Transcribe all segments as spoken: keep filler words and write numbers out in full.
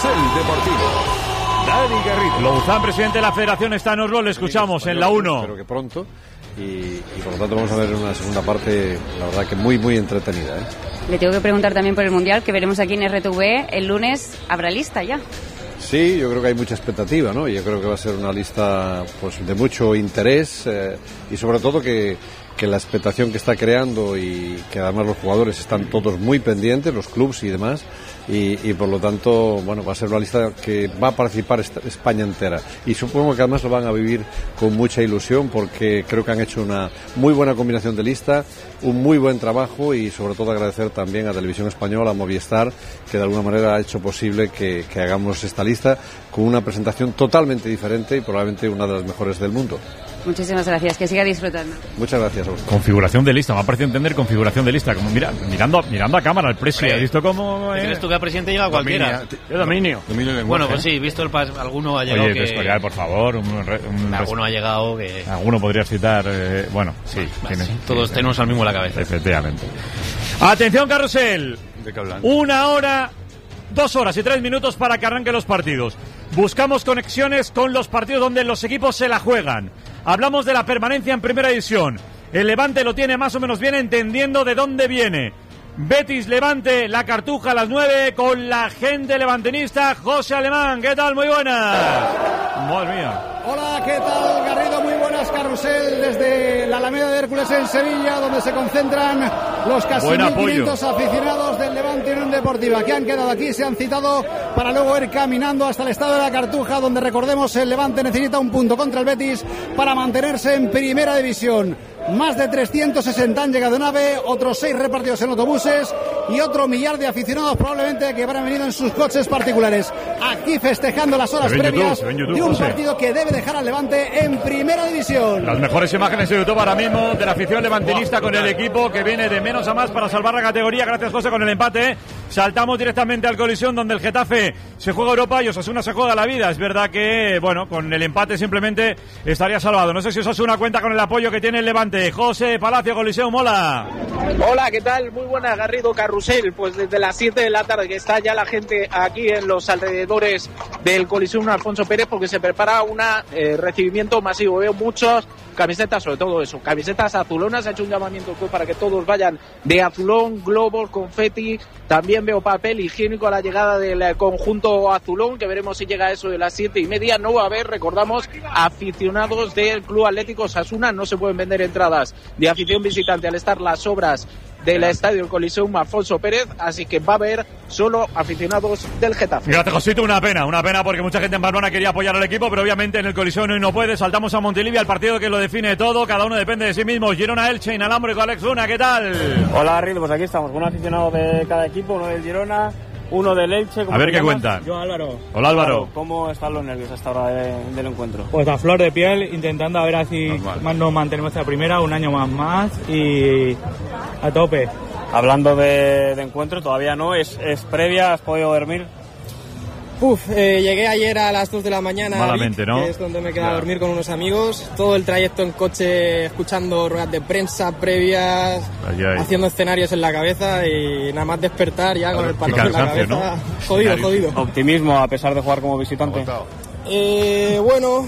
Carrusel Deportivo. Dani Garrido. Louzán, presidente de la Federación, está en Oslo, le escuchamos en la uno. Espero que pronto. Y, y por lo tanto vamos a ver una segunda parte, la verdad que muy, muy entretenida, ¿eh? Le tengo que preguntar también por el Mundial, que veremos aquí en R T V el lunes. ¿Habrá lista ya? Sí, yo creo que hay mucha expectativa, ¿no? Yo creo que va a ser una lista pues de mucho interés eh, y sobre todo que, que la expectación que está creando y que además los jugadores están todos muy pendientes, los clubs y demás, y, y por lo tanto, bueno, va a ser una lista que va a participar España entera. Y supongo que además lo van a vivir con mucha ilusión porque creo que han hecho una muy buena combinación de lista, un muy buen trabajo y sobre todo agradecer también a Televisión Española, a Movistar, que de alguna manera ha hecho posible que, que hagamos esta lista con una presentación totalmente diferente y probablemente una de las mejores del mundo. Muchísimas gracias, que siga disfrutando. Muchas gracias a usted. Configuración de lista, me ha parecido entender configuración de lista, como mira, mirando, mirando a cámara el precio, ¿has visto cómo eh? ¿Crees tú que a presidente llega cualquiera? ¿Qué dominio? dominio bueno, pues sí, visto el pas, alguno ha llegado. Oye, que... descorear, por favor. Un, un, alguno ha llegado que... Alguno podrías citar, eh, bueno, sí. Bueno, sí todos sí, tenemos al mismo en la cabeza. Efectivamente. Atención, Carrusel. ¿De qué hablan? Una hora, dos horas y tres minutos para que arranquen los partidos. Buscamos conexiones con los partidos donde los equipos se la juegan. Hablamos de la permanencia en Primera División. El Levante lo tiene más o menos bien, entendiendo de dónde viene. Betis Levante, la Cartuja a las nueve con la gente levantinista. José Alemán, ¿qué tal? Muy buenas. Madre mía. Hola, ¿qué tal, Garrido? Muy buenas, Carrusel, desde la Alameda de Hércules en Sevilla, donde se concentran los casi mil quinientos aficionados del Levante Unión Deportiva que han quedado aquí, se han citado para luego ir caminando hasta el estadio de la Cartuja, donde recordemos el Levante necesita un punto contra el Betis para mantenerse en Primera División. Más de trescientos sesenta han llegado en AVE, otros seis repartidos en autobuses y otro millar de aficionados probablemente que habrán venido en sus coches particulares. Aquí festejando las horas previas YouTube, YouTube, de un José. partido que debe dejar al Levante en Primera División. Las mejores imágenes de YouTube ahora mismo de la afición levantinista con el equipo que viene de menos a más para salvar la categoría. Gracias, José, con el empate. Saltamos directamente al Colisión, donde el Getafe se juega Europa y Osasuna se juega la vida. Es verdad que, bueno, con el empate simplemente estaría salvado. No sé si Osasuna cuenta con el apoyo que tiene el Levante. José Palacio, Coliseum, hola. Hola, ¿qué tal? Muy buena, Garrido, Carrusel. Pues desde las siete de la tarde que está ya la gente aquí en los alrededores del Coliseum Alfonso Pérez, porque se prepara un eh, recibimiento masivo. Veo muchas camisetas, sobre todo eso, camisetas azulonas. Ha hecho un llamamiento para que todos vayan de azulón, globos, confeti. También veo papel higiénico a la llegada del conjunto azulón, que veremos si llega a eso de las siete y media. No va a haber, recordamos, aficionados del Club Atlético Osasuna. No se pueden vender entradas de afición visitante al estar las obras del estadio Coliseum Alfonso Pérez, así que va a haber solo aficionados del Getafe. Gracias, Josito, una pena, una pena porque mucha gente en Barcelona quería apoyar al equipo, pero obviamente en el Coliseum hoy no puede. Saltamos a Montilivi, el partido que lo define todo, cada uno depende de sí mismo. Girona Elche, inalámbrico, Alex Luna, ¿qué tal? Hola, Garrido, pues aquí estamos, con un aficionado de cada equipo, uno del Girona, uno del Elche. A ver qué cuentan. Yo, Álvaro. Hola, Álvaro. ¿Cómo están los nervios hasta ahora de, del encuentro? Pues a flor de piel, intentando a ver si más nos mantenemos esta primera, un año más más y a tope. Hablando de, de encuentro, todavía no, es, es previa, ¿has podido dormir? Uf, eh, llegué ayer a las dos de la mañana, malamente, Vic, ¿no? Que es donde me quedé a dormir con unos amigos, todo el trayecto en coche escuchando ruedas de prensa previas, ay, ay. haciendo escenarios en la cabeza y nada más despertar ya con el balón en la cabeza, ¿no? jodido, jodido. ¿Optimismo a pesar de jugar como visitante? Eh, bueno,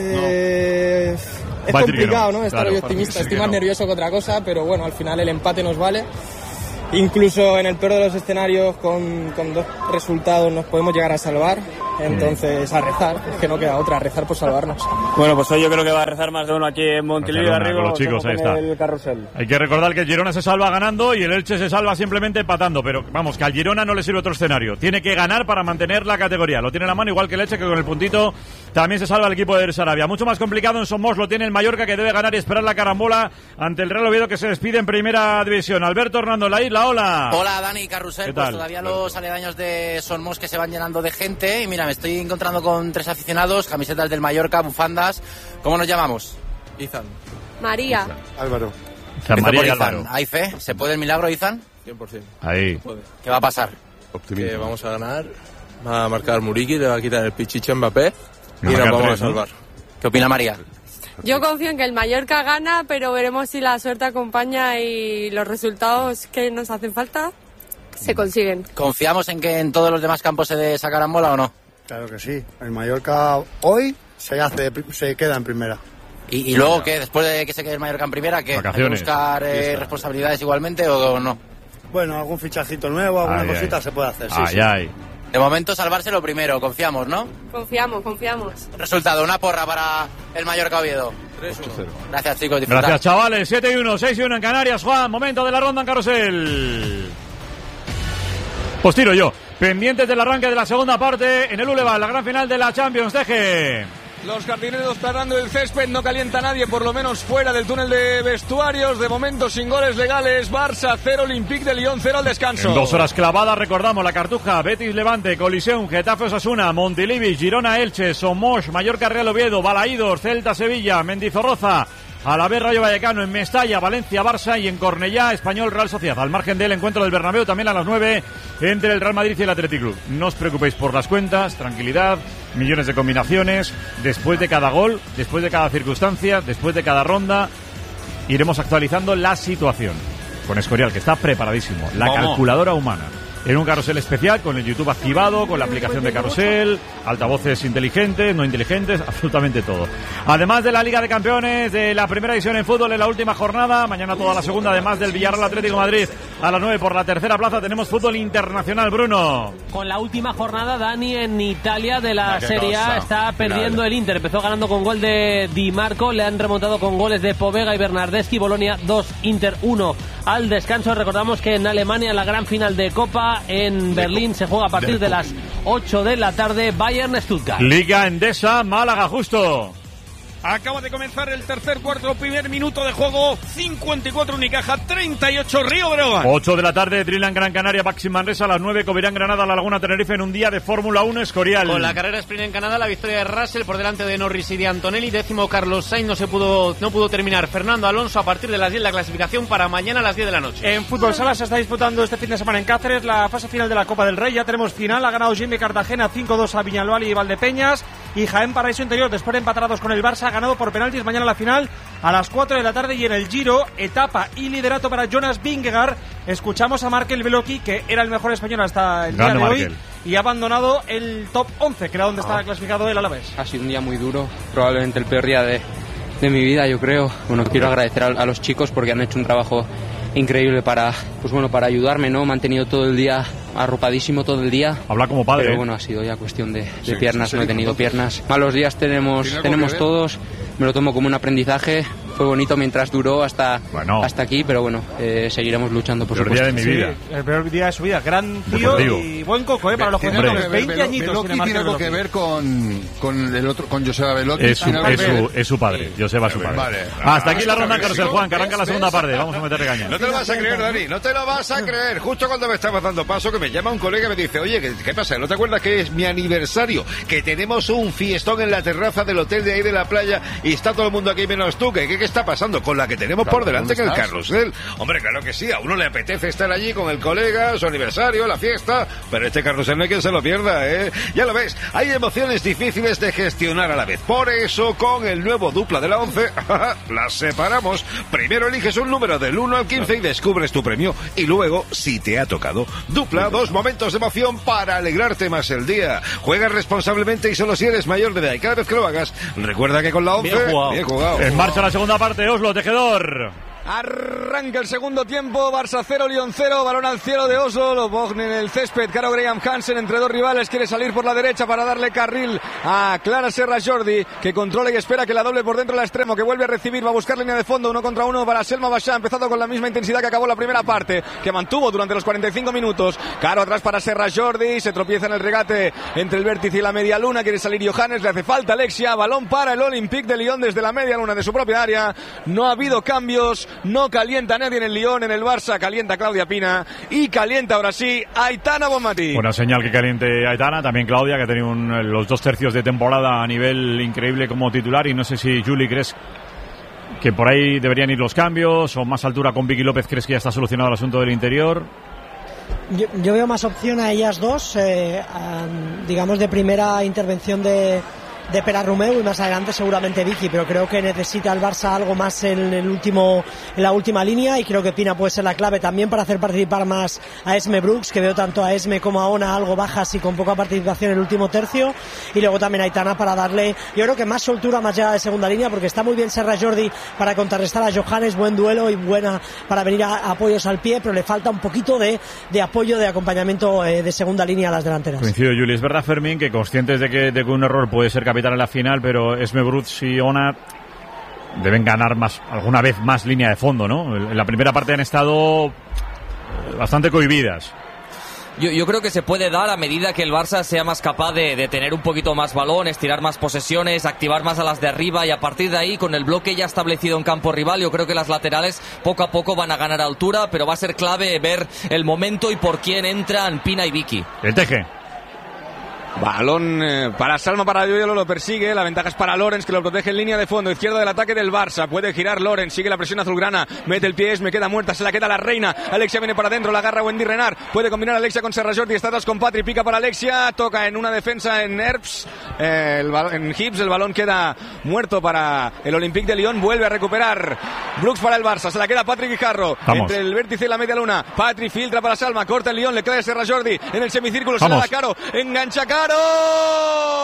eh, es Va complicado, ¿no? no. Estar claro, hoy optimista, estoy más no. nervioso que otra cosa, pero bueno, al final el empate nos vale. Incluso en el peor de los escenarios, con, con dos resultados nos podemos llegar a salvar. Entonces, a rezar, es que no queda otra, a rezar por salvarnos. Bueno, pues hoy yo creo que va a rezar más de uno aquí en Montilivi, arriba, los chicos, ahí está. El Carrusel. Hay que recordar que el Girona se salva ganando y el Elche se salva simplemente empatando, pero vamos, que al Girona no le sirve otro escenario. Tiene que ganar para mantener la categoría. Lo tiene en la mano, igual que el Elche, que con el puntito también se salva el equipo de Sarabia. Mucho más complicado en Somos lo tiene el Mallorca, que debe ganar y esperar la carambola ante el Real Oviedo, que se despide en Primera División. Alberto Hernando en la isla, hola. Hola, Dani, Carrusel. Pues todavía los aledaños de Somos que se van llenando de gente. Y mira, me estoy encontrando con tres aficionados, camisetas del Mallorca, bufandas. ¿Cómo nos llamamos? Izan. María. Izan. Álvaro. San María y Álvaro. ¿Hay fe? ¿Se puede el milagro, Izan? cien por ciento. Ahí. ¿Qué va a pasar? Optimismo. Que vamos a ganar. Va a marcar Muriqui, le va a quitar el pichiche a Mbappé y nos vamos a salvar. ¿Qué opina María? Yo confío en que el Mallorca gana, pero veremos si la suerte acompaña y los resultados que nos hacen falta. se consiguen. ¿Confiamos en que en todos los demás campos se sacarán bola o no? Claro que sí. El Mallorca hoy se hace, se queda en primera. ¿Y, y luego qué? Después de que se quede el Mallorca en primera, ¿qué? ¿Hay que buscar eh, responsabilidades igualmente o no? Bueno, algún fichajito nuevo, alguna ay, cosita ay. se puede hacer. Sí, ay, sí. ay. De momento salvarse lo primero, confiamos, ¿no? Confiamos, confiamos. Resultado, una porra para el Mallorca Oviedo. tres uno. Gracias, chicos. Disfrutar. Gracias, chavales. siete y uno, seis y uno en Canarias. Juan, momento de la ronda en Carrusel. Pues tiro yo. Pendientes del arranque de la segunda parte en el Boulevard, la gran final de la Champions. Deje. Los jardineros parando el césped, no calienta nadie, por lo menos fuera del túnel de vestuarios. De momento sin goles legales. Barça cero, Olympique de Lyon cero al descanso. En dos horas clavadas, recordamos, la Cartuja, Betis Levante, Coliseum, Getafe Osasuna, Montilivi, Girona Elche, Somos, Mallorca Real Oviedo, Balaídos, Celta Sevilla, Mendizorroza, Alavés Rayo Vallecano, en Mestalla, Valencia Barça y en Cornellá, Español Real Sociedad. Al margen del encuentro del Bernabéu, también a las nueve entre el Real Madrid y el Athletic Club. No os preocupéis por las cuentas, tranquilidad, millones de combinaciones. Después de cada gol, después de cada circunstancia, después de cada ronda, iremos actualizando la situación. Con Escorial, que está preparadísimo. La ¿Cómo? Calculadora humana. En un carrusel especial, con el YouTube activado, con la aplicación de Carrusel, altavoces inteligentes, no inteligentes, absolutamente todo. Además de la Liga de Campeones, de la primera edición en fútbol en la última jornada, mañana toda la segunda, además del Villarreal Atlético de Madrid a las nueve por la tercera plaza, tenemos fútbol internacional, Bruno. Con la última jornada, Dani, en Italia de la Ah, Serie A, cosa. está perdiendo Final. el Inter. Empezó ganando con gol de Di Marco, le han remontado con goles de Povega y Bernardeschi. Bolonia dos, Inter uno al descanso. Recordamos que en Alemania la gran final de Copa en Berlín se juega a partir de las ocho de la tarde. Bayern Stuttgart. Liga Endesa, Málaga, justo. Acaba de comenzar el tercer cuarto, primer minuto de juego. cincuenta y cuatro Unicaja, treinta y ocho Río Breogán. ocho de la tarde, Drilan Gran Canaria, Baxi Manresa. A las nueve, Covirán Granada, La Laguna Tenerife en un día de Fórmula uno, Escorial. Con la carrera sprint en Canadá, la victoria de Russell por delante de Norris y de Antonelli. Décimo Carlos Sainz, no se pudo no pudo terminar. Fernando Alonso a partir de las diez la clasificación para mañana a las diez de la noche. En fútbol sala se está disputando este fin de semana en Cáceres la fase final de la Copa del Rey. Ya tenemos final, ha ganado Jimmy Cartagena cinco dos a Viñalbal y Valdepeñas. Y Jaén Paraíso Interior, después de empatados con el Barça, ha ganado por penaltis. Mañana la final a las cuatro de la tarde. Y en el Giro, etapa y liderato para Jonas Vingegaard. Escuchamos a Markel Beloki, que era el mejor español hasta el día Grande de Markel. hoy, y ha abandonado el top once, que era donde estaba clasificado el Alavés. Ha sido un día muy duro, probablemente el peor día de, de mi vida, yo creo. Bueno, quiero agradecer a, a los chicos porque han hecho un trabajo increíble para, pues bueno, para ayudarme, ¿no? Me han tenido todo el día arropadísimo todo el día. Habla como padre. Pero bueno, ha sido ya cuestión de, de Sí, piernas, sí, no he sí, tenido entonces. piernas. Malos días tenemos, tenemos todos, me lo tomo como un aprendizaje. Fue bonito mientras duró hasta, bueno. hasta aquí, pero bueno, eh, seguiremos luchando por Peor supuesto. día de mi vida. Sí, el peor día de su vida. Gran tío Deportivo. y buen coco, ¿eh? Para los Tiene jóvenes. algo que ver, veinte Belo- añitos Beloki tiene Markel tiene algo que Beloki. ver con, con el otro, con Joseba Beloki. Es su, ¿Tiene algo es, que ver? su, es su padre, Joseba su padre. Vale. Hasta aquí la Ah, ronda en ¿ves? Carrusel, Juan, que arranca la ¿Ves? segunda parte. Vamos a meterle caña. No te lo vas a creer, Dani, no te lo vas a creer. Justo cuando me estabas dando paso, que me llama un colega y me dice, oye, ¿qué, qué pasa? ¿No te acuerdas que es mi aniversario? Que tenemos un fiestón en la terraza del hotel de ahí de la playa y está todo el mundo aquí menos tú. ¿Qué, qué, qué está pasando con la que tenemos por delante en el Carrusel? Hombre, claro que sí, a uno le apetece estar allí con el colega, su aniversario, la fiesta, pero este Carrusel no hay quien se lo pierda, ¿eh? Ya lo ves, hay emociones difíciles de gestionar a la vez. Por eso, con el nuevo Dupla de la once, las separamos. Primero eliges un número del uno al quince y descubres tu premio. Y luego, si te ha tocado, Dupla, dos momentos de emoción para alegrarte más el día. Juega responsablemente y solo si eres mayor de edad. Y cada vez que lo hagas, recuerda que con la once, Bien jugado. bien jugado. En marcha la segunda parte, Oslo, Tejedor. Arranca el segundo tiempo, Barça cero, Lyon cero, balón al cielo de Oslo, lo Bogn en el césped, Caro Graham Hansen entre dos rivales, quiere salir por la derecha para darle carril a Clara Serra Jordi, que controla y espera que la doble por dentro del extremo, que vuelve a recibir, va a buscar línea de fondo, uno contra uno para Selma Bachá, empezado con la misma intensidad que acabó la primera parte, que mantuvo durante los cuarenta y cinco minutos, Caro atrás para Serra Jordi, se tropieza en el regate entre el vértice y la media luna, quiere salir Johannes, le hace falta Alexia, balón para el Olympique de Lyon desde la media luna de su propia área, no ha habido cambios, no calienta nadie en el Lyon, en el Barça calienta Claudia Pina y calienta ahora sí Aitana Bonmatí. Buena señal que caliente Aitana, también Claudia, que ha tenido un, los dos tercios de temporada a nivel increíble como titular, y no sé si Juli crees que por ahí deberían ir los cambios, o más altura con Vicky López, ¿crees que ya está solucionado el asunto del interior? Yo, yo veo más opción a ellas dos, eh, a, digamos de primera intervención de de Perarrumeu y más adelante seguramente Vicky, pero creo que necesita el Barça algo más en el último en la última línea, y creo que Pina puede ser la clave también para hacer participar más a Esme Brooks, que veo tanto a Esme como a Ona algo bajas y con poca participación en el último tercio, y luego también a Aitana para darle, yo creo que más soltura, más llegada de segunda línea, porque está muy bien Serra Jordi para contrarrestar a Johannes, buen duelo y buena para venir a, a apoyos al pie, pero le falta un poquito de, de apoyo, de acompañamiento eh, de segunda línea a las delanteras. Coincido, Juli, es verdad, Fermín, que conscientes de que, de que un error puede ser capital en la final, pero Esme Brooks y Ona deben ganar más, alguna vez más línea de fondo, ¿no? En la primera parte han estado bastante cohibidas. Yo, yo creo que se puede dar a medida que el Barça sea más capaz de, de tener un poquito más balón, estirar más posesiones, activar más a las de arriba, y a partir de ahí, con el bloque ya establecido en campo rival, yo creo que las laterales poco a poco van a ganar altura, pero va a ser clave ver el momento y por quién entran Pina y Vicky. El Teje. Balón eh, para Salma, para Yoyolo, lo persigue. La ventaja es para Lorenz, que lo protege en línea de fondo, izquierda del ataque del Barça. Puede girar Lorenz, sigue la presión azulgrana, mete el pie, me queda muerta, se la queda la reina. Alexia viene para adentro, la agarra Wendy Renard. Puede combinar Alexia con Serra Jordi, está atrás con Patri, pica para Alexia, toca en una defensa en Herbs, eh, el en Hips, el balón queda muerto para el Olympique de Lyon. Vuelve a recuperar Brooks para el Barça, se la queda Patrick Guijarro. Vamos. Entre el vértice y la media luna. Patri filtra para Salma, corta el Lyon, le queda Serra Jordi en el semicírculo. Vamos. Se la da Caro, engancha Caro.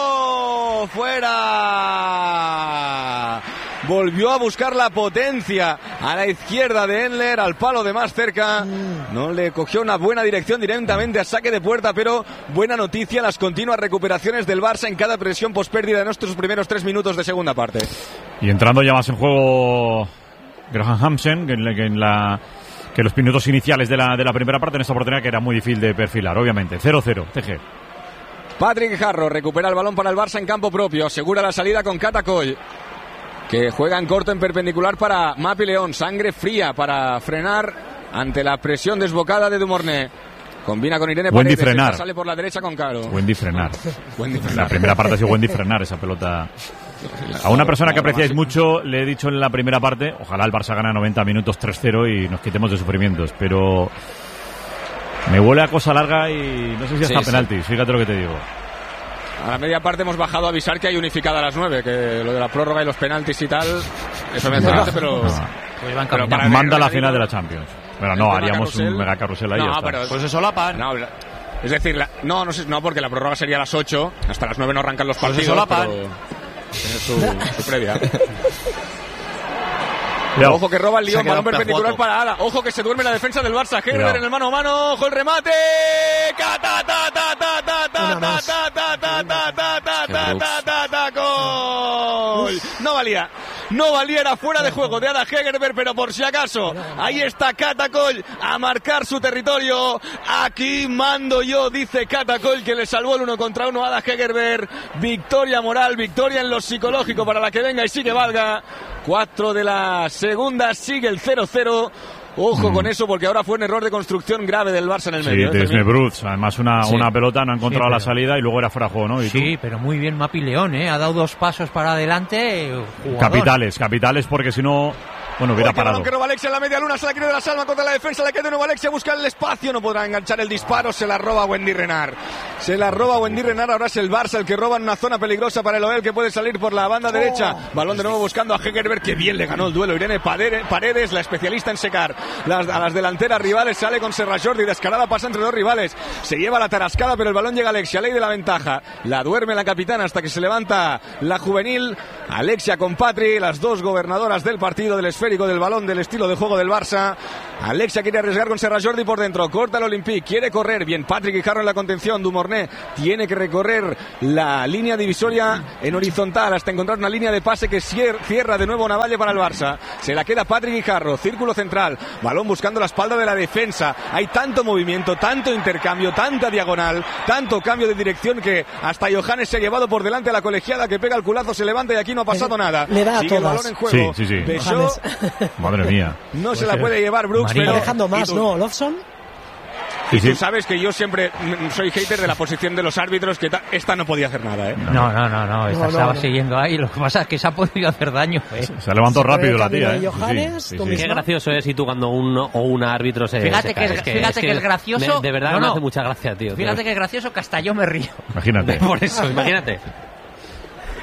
¡Fuera! Volvió a buscar la potencia a la izquierda de Endler, al palo de más cerca. No le cogió una buena dirección directamente a saque de puerta, pero buena noticia las continuas recuperaciones del Barça en cada presión pospérdida de nuestros primeros tres minutos de segunda parte. Y entrando ya más en juego Graham Hansen, que en la, que en la que los minutos iniciales de la, de la primera parte, en esta oportunidad que era muy difícil de perfilar, obviamente. cero cero, T G. Patrick Jarro recupera el balón para el Barça en campo propio, asegura la salida con Catacoll, que juega en corto en perpendicular para Mapi León. Sangre fría para frenar ante la presión desbocada de Dumornay. Combina con Irene Wendy Paredes, frenar. Sale por la derecha con Caro. Wendy frenar. Wendy frenar. La primera parte ha sido Wendy frenar esa pelota. A una persona que apreciáis mucho le he dicho en la primera parte, ojalá el Barça gane noventa minutos tres cero y nos quitemos de sufrimientos, pero me huele a cosa larga y no sé si hasta sí, penaltis, sí. Fíjate lo que te digo. A la media parte hemos bajado a avisar que hay unificada a las nueve, que lo de la prórroga y los penaltis y tal, eso me hace no, pero, no. pero para manda la final de la Champions. Pero no, haríamos carrusel, un mega carrusel ahí. No, pero pues eso la pan. No, es decir, la, no, no, no, porque la prórroga sería a las ocho, hasta las nueve no arrancan los partidos. Pues eso la pan. Tiene su, su previa. Cuidado. Ojo que roba el Lyon, balón perpendicular para Ada. Ojo que se duerme la defensa del Barça. Herbert en el mano a mano. Ojo el remate. Gol. No valía. No valía, era fuera de juego de Ada Hegerberg, pero por si acaso, ahí está Catacoll a marcar su territorio. Aquí mando yo, dice Catacoll, que le salvó el uno contra uno a Ada Hegerberg. Victoria moral, victoria en lo psicológico para la que venga y sí que valga. Cuatro de la segunda, sigue el cero cero. Ojo mm. con eso, porque ahora fue un error de construcción grave del Barça en el medio. Sí, ¿eh? desde Brooks, además una, sí. una pelota, no ha encontrado sí, pero... la salida y luego era fuera de juego, ¿no? ¿Y sí, tú? Pero muy bien Mapi León, ¿eh? Ha dado dos pasos para adelante. Jugador. Capitales, capitales, porque si no... Bueno, hubiera parado. Balón que roba Alexia en la media luna, se la quiere de la Salma contra la defensa, le queda de nuevo Alexia, busca el espacio, no podrá enganchar el disparo, se la roba Wendy Renard. Se la roba Wendy Renard, ahora es el Barça el que roba en una zona peligrosa para el Oel, que puede salir por la banda oh. derecha. Balón de nuevo buscando a Hegerberg, que bien le ganó el duelo Irene Paredes, la especialista en secar las, a las delanteras rivales, sale con Serra Jordi, descarada pasa entre dos rivales, se lleva la tarascada, pero el balón llega a Alexia, ley de la ventaja, la duerme la capitana hasta que se levanta la juvenil. Alexia con Patri, las dos gobernadoras del partido, del esférico, del balón, del estilo de juego del Barça. Alexia quiere arriesgar con Serra Jordi por dentro, corta el Olympique, quiere correr bien Patrick Guijarro en la contención. Dumornay tiene que recorrer la línea divisoria en horizontal hasta encontrar una línea de pase que cierra de nuevo Navalle para el Barça. Se la queda Patrick Guijarro, círculo central, balón buscando la espalda de la defensa. Hay tanto movimiento, tanto intercambio, tanta diagonal, tanto cambio de dirección que hasta Johannes se ha llevado por delante a la colegiada, que pega el culazo, se levanta y aquí no ha pasado le, nada. Le da Sigue a el balón en juego. Sí, sí, sí. Peugeot, madre mía. No se la puede llevar Brooks, María. pero Dejando más, tú, ¿no? Lofson. Y tú sabes que yo siempre soy hater de la posición de los árbitros, que ta, esta no podía hacer nada, ¿eh? No, no, no, no, esta no, estaba no. siguiendo ahí. Lo que pasa es que se ha podido hacer daño, ¿eh? Se, se levantó rápido la tía, ¿eh? Johannes, sí, sí, sí, sí. Qué gracioso es si tú cuando uno o una árbitro se Fíjate se que, cae. es, es que, fíjate es que, que es gracioso. Me, de verdad no, me no. hace mucha gracia, tío. Fíjate que es gracioso que hasta yo me río. Imagínate. Por eso, imagínate.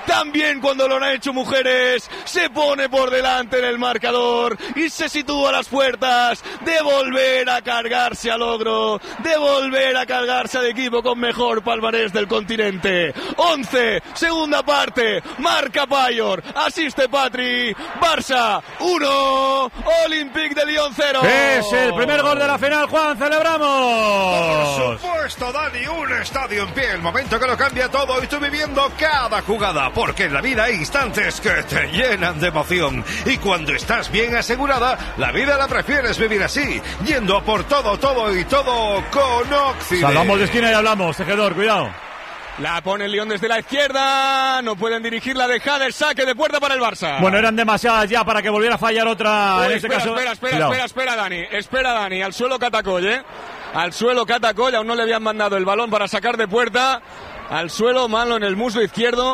también cuando lo han hecho mujeres, se pone por delante en el marcador y se sitúa a las puertas de volver a cargarse al ogro, de volver a cargarse al equipo con mejor palmarés del continente. once, segunda parte, marca Payor, asiste Patri, Barça uno, Olympique de Lyon cero. Es el primer gol de la final, Juan, celebramos. Por supuesto, Dani, un estadio en pie, el momento que lo cambia todo y tú viviendo cada jugada, porque en la vida hay instantes que te llenan de emoción y cuando estás bien asegurada, la vida la prefieres vivir así, yendo a por todo, todo y todo con Occidente. Salvamos de esquina y hablamos, tejedor, cuidado. La pone el Lyon desde la izquierda, no pueden dirigirla, deja el saque de puerta para el Barça. Bueno, eran demasiadas ya para que volviera a fallar otra. Uy, en este espera, caso. espera, espera, Cuidado. espera, espera, Dani, espera, Dani, al suelo Catacoll, ¿eh? Al suelo Catacoll, aún no le habían mandado el balón para sacar de puerta. Al suelo, malo en el muslo izquierdo.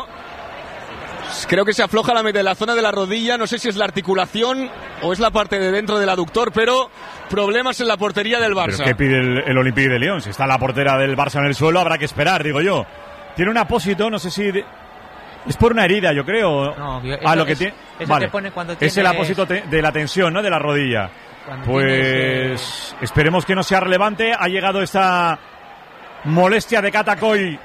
Creo que se afloja la, la zona de la rodilla, no sé si es la articulación o es la parte de dentro del aductor, pero problemas en la portería del Barça. ¿Pero qué pide el, el Olympique de Lyon? Si está la portera del Barça en el suelo, habrá que esperar, digo yo. Tiene un apósito, no sé si... De... Es por una herida, yo creo. No, eso, ah, lo que es, tiene... eso vale. te pone cuando es tienes... el apósito te... de la tensión, ¿no? De la rodilla. Cuando pues tienes... esperemos que no sea relevante. Ha llegado esta molestia de Catacoll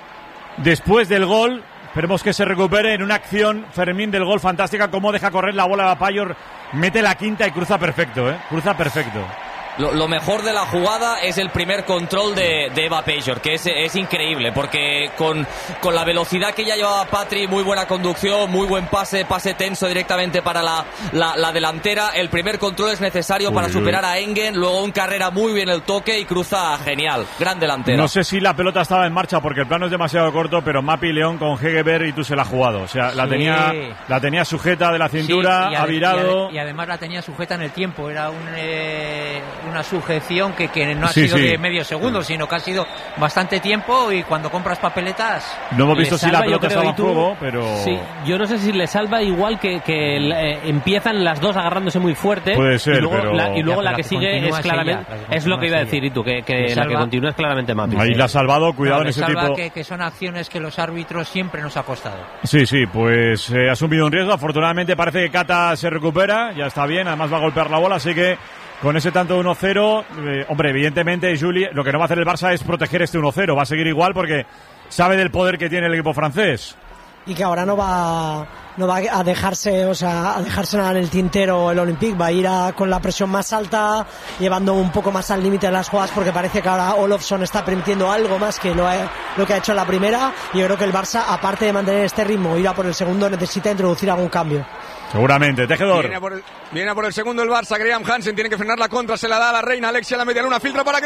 después del gol. Esperemos que se recupere en una acción, Fermín, del gol fantástica. Cómo deja correr la bola a Payor. Mete la quinta y cruza perfecto, ¿eh? Cruza perfecto. Lo, lo mejor de la jugada es el primer control de, de Eva Payor, que es, es increíble, porque con, con la velocidad que ya llevaba Patri, muy buena conducción, muy buen pase, pase tenso directamente para la, la, la delantera. El primer control es necesario uy, para superar uy. a Engen, luego un Carrera muy bien el toque y cruza genial, gran delantera. No sé si la pelota estaba en marcha porque el plano es demasiado corto, pero Mapi León con Hegerberg y tú se la ha jugado. O sea, la, sí. tenía, la tenía sujeta de la cintura, sí, ha virado. Y, y además la tenía sujeta en el tiempo, era un... Eh... una sujeción que, que no ha sí, sido sí. de medio segundo, sino que ha sido bastante tiempo y cuando compras papeletas... No hemos visto salva, si la pelota estaba en juego, pero... Sí, yo no sé si le salva igual que, que eh, empiezan las dos agarrándose muy fuerte. Puede ser, y luego pero... la, y luego ya, la que, que sigue es claramente... ella, es lo que iba a decir, y tú, que, que la que continúa es claramente Mapi. Ahí la ha salvado, cuidado no, en ese salva tipo... Que, que son acciones que los árbitros siempre nos ha costado. Sí, sí, pues eh, ha asumido un riesgo. Afortunadamente parece que Cata se recupera, ya está bien, además va a golpear la bola, así que... Con ese tanto uno cero, eh, hombre, evidentemente, Juli, lo que no va a hacer el Barça es proteger este uno cero. Va a seguir igual porque sabe del poder que tiene el equipo francés. Y que ahora no va, no va a dejarse, o sea, a dejarse nada en el tintero el Olympique. Va a ir a, con la presión más alta, llevando un poco más al límite de las jugadas, porque parece que ahora Olofsson está permitiendo algo más que lo, ha, lo que ha hecho en la primera. Y yo creo que el Barça, aparte de mantener este ritmo, ir a por el segundo, necesita introducir algún cambio. Seguramente, Tejedor. Viene a, por el, viene a por el segundo el Barça, Graham Hansen tiene que frenar la contra, se la da a la reina, Alexia la media luna, filtra para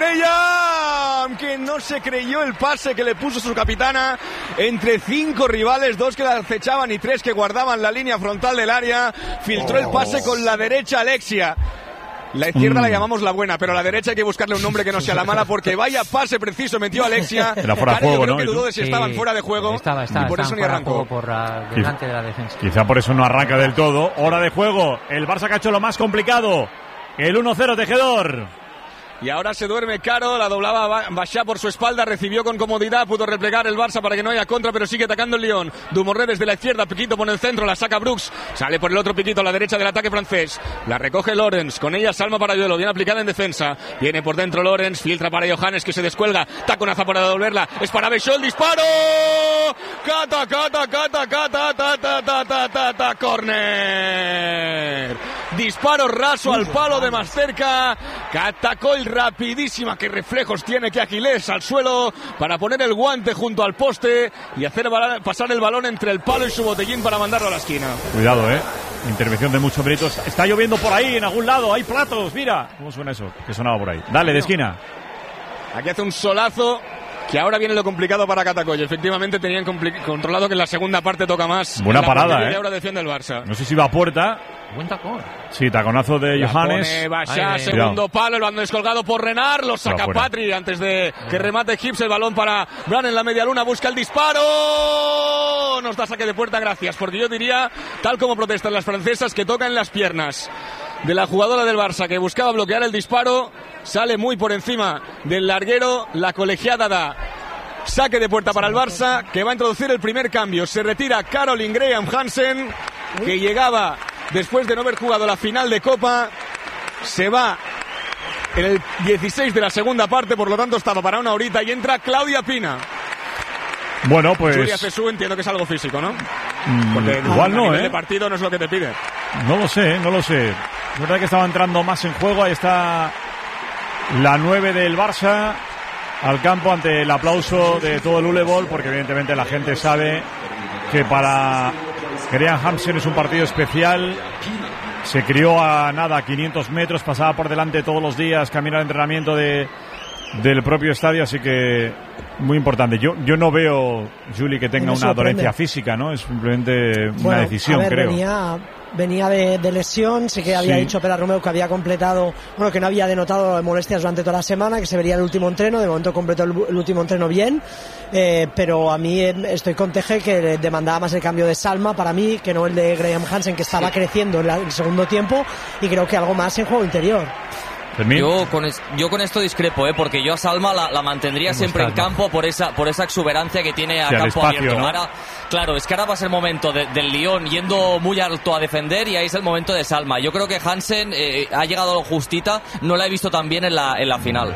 Graham, que no se creyó el pase que le puso su capitana entre cinco rivales, dos que la acechaban y tres que guardaban la línea frontal del área, filtró oh. el pase con la derecha Alexia. La izquierda mm. la llamamos la buena, pero a la derecha hay que buscarle un nombre que no sea la mala, porque vaya pase preciso metió Alexia. Era fuera de juego, yo creo ¿no? que dudó de si sí, estaban fuera de juego estaba, estaba, y por eso ni arrancó. Por uh, delante de la defensa. Quizá por eso no arranca del todo. Hora de juego. El Barça que ha hecho lo más complicado. El uno cero, Tejedor. Y ahora se duerme Caro, la doblaba Bachá por su espalda, recibió con comodidad, pudo replegar el Barça para que no haya contra, pero sigue atacando el Lyon. Dumoré desde la izquierda, Piquito pone el centro, la saca Brooks, sale por el otro Piquito a la derecha del ataque francés, la recoge Lorenz, con ella Salma Parayuelo, bien aplicada en defensa, viene por dentro Lorenz, filtra para Johannes que se descuelga, taconaza para devolverla, es para Bechol, disparo, cata, cata, cata, cata, ta, ta, ta, ta, ta, ta, corner, disparo raso al palo de más cerca, Catacoll rapidísima, qué reflejos tiene, que Aquiles al suelo para poner el guante junto al poste y hacer pasar el balón entre el palo y su botellín para mandarlo a la esquina. Cuidado, eh. Intervención de muchos méritos. Está lloviendo por ahí, en algún lado. Hay platos, mira. ¿Cómo suena eso? Que sonaba por ahí. Dale, de esquina. Aquí hace un solazo. Que ahora viene lo complicado para Catacoll. Efectivamente tenían controlado que en la segunda parte toca más. Buena parada, eh. Y ahora defiende el Barça. No sé si va a puerta. Buen tacón. Sí, taconazo de la Johannes. Pone Bachá, segundo palo, el balón descolgado por Renard, lo saca Patri antes de que remate Gibbs, el balón para Bran en la media luna, busca el disparo. Nos da saque de puerta, gracias, porque yo diría, tal como protestan las francesas, que tocan las piernas de la jugadora del Barça que buscaba bloquear el disparo, sale muy por encima del larguero, la colegiada da Saque de puerta para el Barça, que va a introducir el primer cambio. Se retira Caroline Graham Hansen, que llegaba después de no haber jugado la final de Copa. Se va en el dieciséis de la segunda parte, por lo tanto estaba para una horita, y entra Claudia Pina. Bueno, pues... Julia Cesú, entiendo que es algo físico, ¿no? Porque mm, igual no, ¿eh? El partido no es lo que te pide. No lo sé, no lo sé. Es verdad que estaba entrando más en juego. Ahí está la nueve del Barça al campo ante el aplauso de todo el Ulebol, porque evidentemente la gente sabe que para Graham Hansen es un partido especial. Se crió a nada, quinientos metros, pasaba por delante todos los días, camino al entrenamiento de, del propio estadio, así que muy importante. Yo yo no veo, Juli, que tenga una dolencia física, ¿no? Es simplemente una bueno, decisión, a ver, creo. Venía, venía de, de lesión, sí que había Sí. dicho Pera Romeu que había completado, bueno, que no había denotado molestias durante toda la semana, que se vería el último entreno. De momento completó el, el último entreno bien, eh, pero a mí eh, estoy con Teje, que demandaba más el cambio de Salma para mí que no el de Graham Hansen, que estaba sí. creciendo en la, el segundo tiempo, y creo que algo más en juego interior. Yo con, es, yo con esto discrepo, ¿eh? Porque yo a Salma la, la mantendría siempre en campo por esa por esa exuberancia que tiene a sí, campo espacio, abierto. ¿No? Ahora, claro, es que ahora va a ser el momento de, del Lyon yendo muy alto a defender, y ahí es el momento de Salma. Yo creo que Hansen eh, ha llegado a lo justita, no la he visto tan bien en la, en la final.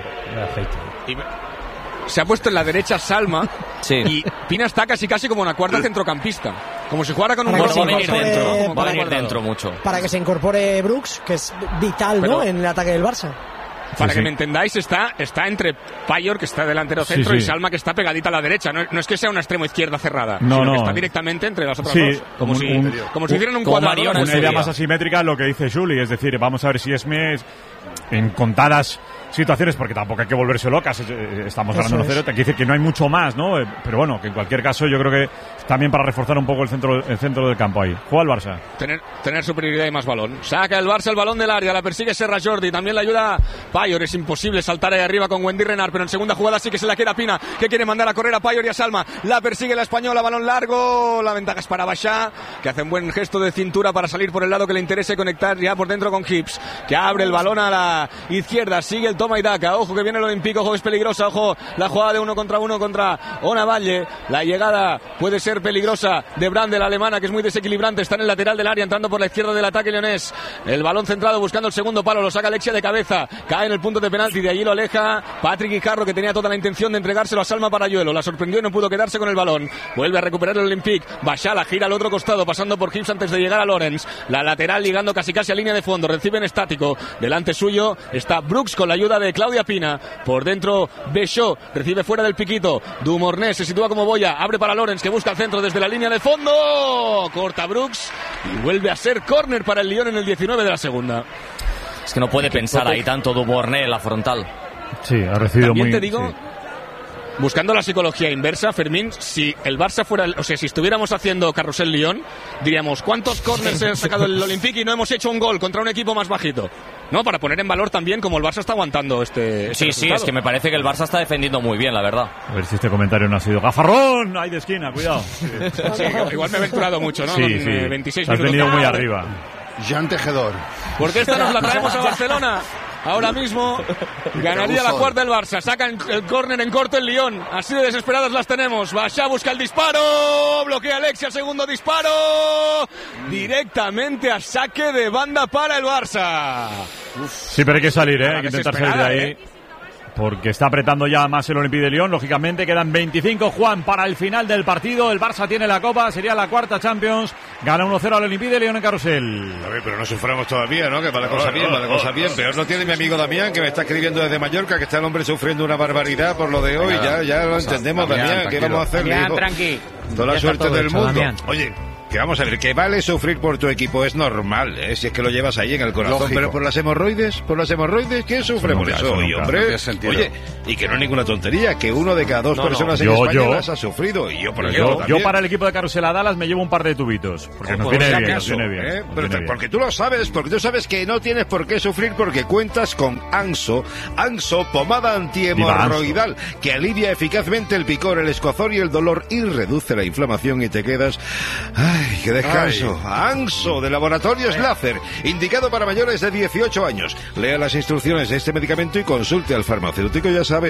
Se ha puesto en la derecha Salma, sí. y Pina está casi casi como una cuarta centrocampista, como si jugara con un bueno, va a venir dentro, va a venir dentro mucho. Para que se incorpore Brooks, que es vital, Pero, ¿no? En el ataque del Barça. Para sí, que sí. me entendáis, está, está entre Payor, que está delantero centro, sí, sí. y Salma, que está pegadita a la derecha. No, no es que sea una extremo izquierda cerrada, no, sino no. que está directamente entre las otras sí, dos. Como, un, si, un, como si hicieran un como cuadrado. Una idea más asimétrica lo que dice Juli, es decir, vamos a ver si Esme en contadas situaciones, porque tampoco hay que volverse locas, estamos ganando uno cero, te quiere decir que no hay mucho más, ¿no? Pero bueno, que en cualquier caso yo creo que también para reforzar un poco el centro el centro del campo ahí. Juega el Barça. Tener, tener superioridad y más balón. Saca el Barça el balón del área, la persigue Serra Jordi, también la ayuda Payor, es imposible saltar ahí arriba con Wendy Renard, pero en segunda jugada sí que se la queda Pina, que quiere mandar a correr a Payor y a Salma, la persigue la española, balón largo, la ventaja es para Bachá, que hace un buen gesto de cintura para salir por el lado que le interese, conectar ya por dentro con Hips, que abre el balón a la izquierda, sigue el toma y daca, ojo que viene el Olímpico, ojo que es peligrosa, ojo la jugada de uno contra uno contra Ona Valle, la llegada puede ser peligrosa de Brandel, la alemana, que es muy desequilibrante, está en el lateral del área, entrando por la izquierda del ataque leonés, el balón centrado buscando el segundo palo, lo saca Alexia de cabeza, cae en el punto de penalti, de allí lo aleja Patrick Guijarro, que tenía toda la intención de entregárselo a Salma Parayuelo, la sorprendió y no pudo quedarse con el balón, vuelve a recuperar el Olympique, Bachá la gira al otro costado, pasando por Hips antes de llegar a Lorenz, la lateral ligando casi casi a línea de fondo, recibe en estático, delante suyo está Brooks con la ayuda de Claudia Pina, por dentro Bechot, recibe fuera del piquito, Dumornés se sitúa como boya, abre para Lorenz, que busca el centro desde la línea de fondo, corta Brooks y vuelve a ser córner para el Lyon en el diecinueve de la segunda. Es que no puede pensar ahí tanto Dumornés en la frontal. Sí, ha recibido También muy... te digo... Sí. Buscando la psicología inversa, Fermín, si el Barça fuera, o sea, si estuviéramos haciendo Carrusel Lyon, diríamos, ¿cuántos córners ha sacado el Olympique y no hemos hecho un gol contra un equipo más bajito? No, para poner en valor también como el Barça está aguantando este, este Sí, resultado. sí, es que me parece que el Barça está defendiendo muy bien, la verdad. A ver si este comentario no ha sido gafarrón, hay de esquina, cuidado. Sí, igual me he aventurado mucho, ¿no? Sí, Con, sí. eh, veintiséis Has minutos. venido muy arriba. Jean Tejedor. Porque esta nos la traemos a Barcelona. Ahora mismo ganaría la cuarta el Barça. Saca el córner en corto el Lyon. Así de desesperadas las tenemos. Bachá busca el disparo. Bloquea Alexia, segundo disparo. Directamente a saque de banda para el Barça. Uf. Sí, pero hay que salir, ¿eh? Hay que intentar salir de ahí. ¿eh? Porque está apretando ya más el Olympique de Lyon. Lógicamente quedan veinticinco, Juan, para el final del partido. El Barça tiene la Copa, sería la cuarta Champions. Gana uno cero al Olympique de Lyon en Carrusel. A ver, pero no suframos todavía, ¿no? Que va la cosa bien, va la cosa bien. Peor no tiene mi amigo Damián, que me está escribiendo desde Mallorca, que está el hombre sufriendo una barbaridad por lo de hoy. Ya, ya lo entendemos, Damián. ¿Qué vamos a hacer? Damián, tranqui. Toda la suerte del mundo. Damián. Oye, que vamos a ver, que vale sufrir por tu equipo, es normal, ¿eh? Si es que lo llevas ahí en el corazón. Lógico. Pero por las hemorroides, por las hemorroides, ¿quién sufre eso por nunca, eso? eso Oye, nunca, hombre, no oye, y que no es ninguna tontería, que uno de cada dos no, personas no. en Yo, España yo, las ha sufrido. Y yo, por yo, yo para el equipo de Carrusel a Dallas me llevo un par de tubitos, porque nos viene, bien, nos viene bien, ¿eh? nos Pero viene bien. Porque tú lo sabes, porque tú sabes que no tienes por qué sufrir, porque cuentas con Anso, Anso, pomada antihemorroidal, que alivia eficazmente el picor, el escozor y el dolor y reduce la inflamación y te quedas... ¡Ay, qué descanso! Ay. Anso, de Laboratorios Láser, indicado para mayores de dieciocho años. Lea las instrucciones de este medicamento y consulte al farmacéutico, ya sabe.